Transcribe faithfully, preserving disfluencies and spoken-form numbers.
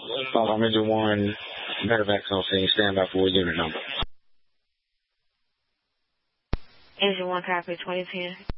Uh, I'm into one medevac call saying stand by for unit number. Engine one, copy twenty ten.